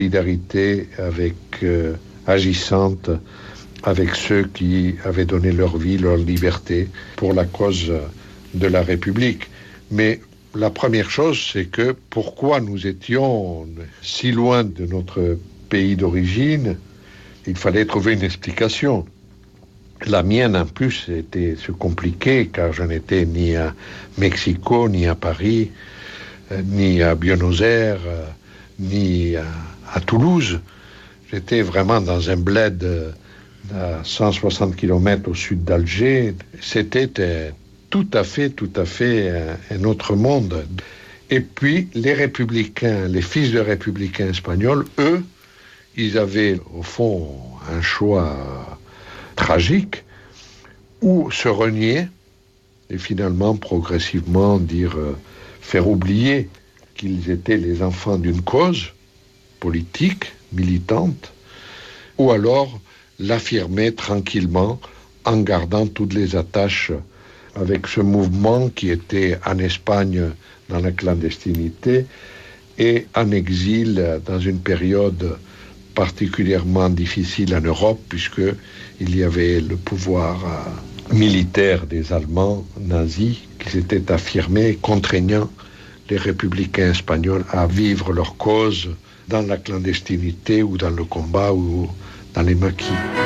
solidarité agissante avec ceux qui avaient donné leur vie, leur liberté pour la cause de la République. Mais la première chose, c'est que pourquoi nous étions si loin de notre pays d'origine, il fallait trouver une explication. La mienne, en plus, se compliquait car je n'étais ni à Mexico, ni à Paris, ni à Buenos Aires, ni à Toulouse. J'étais vraiment dans un bled à 160 km au sud d'Alger. C'était tout à fait un autre monde. Et puis, les républicains, les fils de républicains espagnols, eux, ils avaient au fond un choix tragique, ou se renier et finalement, progressivement, faire oublier qu'ils étaient les enfants d'une cause politique, militante, ou alors l'affirmer tranquillement en gardant toutes les attaches avec ce mouvement qui était en Espagne dans la clandestinité et en exil dans une période particulièrement difficile en Europe puisqu'il y avait le pouvoir militaire des Allemands nazis qui s'était affirmé, contraignant les républicains espagnols à vivre leur cause dans la clandestinité ou dans le combat ou dans les maquis.